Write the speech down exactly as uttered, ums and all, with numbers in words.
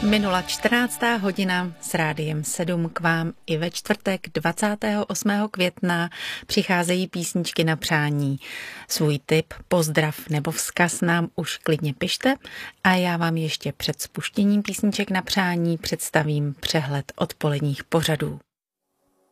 Minula čtrnáctá hodina s Rádiem sedm k vám i ve čtvrtek dvacátého osmého května přicházejí písničky na přání. Svůj tip, pozdrav nebo vzkaz nám už klidně pište a já vám ještě před spuštěním písniček na přání představím přehled odpoledních pořadů.